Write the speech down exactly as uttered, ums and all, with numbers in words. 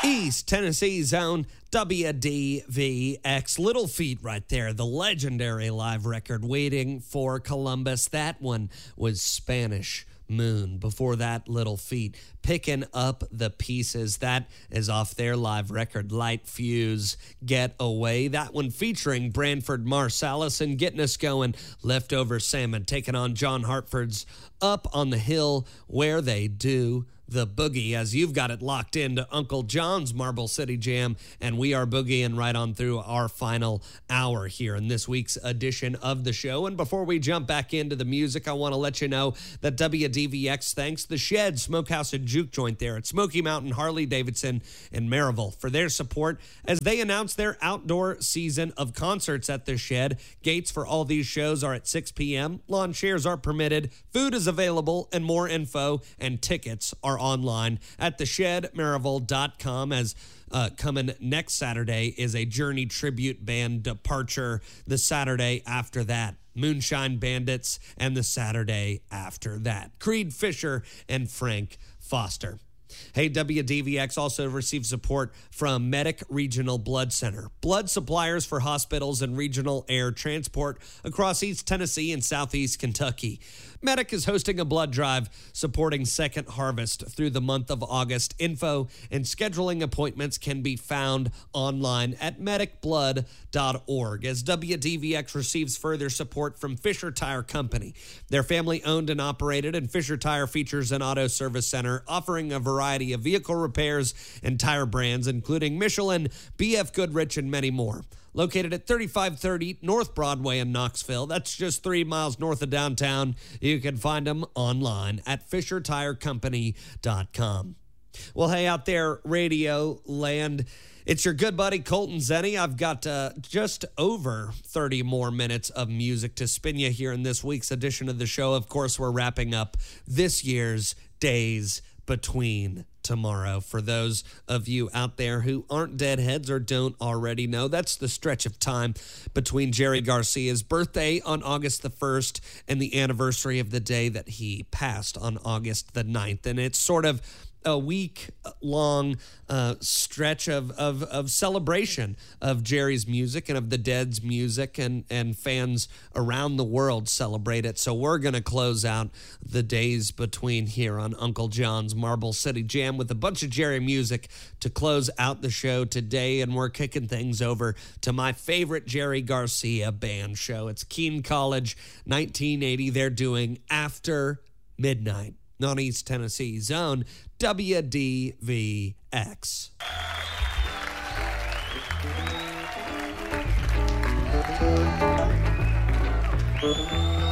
East Tennessee Zone, W D V X. Little Feat right there, the legendary live record, Waiting for Columbus. That one was Spanish Moon. Before that, Little Feat, Picking Up the Pieces. That is off their live record, Light Fuse, Get Away. That one featuring Branford Marsalis and Getting Us Going, Leftover Salmon, taking on John Hartford's Up on the Hill Where They Do the Boogie, as you've got it locked into Uncle John's Marble City Jam, and we are boogieing right on through our final hour here in this week's edition of the show. And before we jump back into the music, I want to let you know that W D V X thanks the Shed Smokehouse and Juke Joint there at Smoky Mountain, Harley-Davidson, and Maryville for their support as they announce their outdoor season of concerts at the Shed. Gates for all these shows are at six p.m. Lawn chairs are permitted, food is available, and more info and tickets are online at the shed maryville dot com. As uh, coming next Saturday is a Journey tribute band departure. The Saturday after that, Moonshine Bandits, and the Saturday after that, Creed Fisher and Frank Foster. Hey, W D V X also received support from Medic Regional Blood Center, blood suppliers for hospitals and regional air transport across East Tennessee and Southeast Kentucky. Medic is hosting a blood drive supporting Second Harvest through the month of August. Info and scheduling appointments can be found online at medic blood dot org. As W D V X receives further support from Fisher Tire Company. They're family owned and operated, and Fisher Tire features an auto service center offering a variety of vehicle repairs and tire brands, including Michelin, B F Goodrich, and many more. Located at thirty-five thirty North Broadway in Knoxville. That's just three miles north of downtown. You can find them online at fisher tire company dot com. Well, hey, out there, Radio Land, it's your good buddy Colton Zenny. I've got uh, just over thirty more minutes of music to spin you here in this week's edition of the show. Of course, we're wrapping up this year's Days Between Tomorrow. For those of you out there who aren't deadheads or don't already know, that's the stretch of time between Jerry Garcia's birthday on August the first and the anniversary of the day that he passed on August the ninth. And it's sort of a week-long uh, stretch of, of of celebration of Jerry's music and of the Dead's music, and, and fans around the world celebrate it. So we're going to close out the Days Between here on Uncle John's Marble City Jam with a bunch of Jerry music to close out the show today, and we're kicking things over to my favorite Jerry Garcia band show. It's Keene College, nineteen eighty. They're doing After Midnight on East Tennessee Zone, W D V X. Thank you.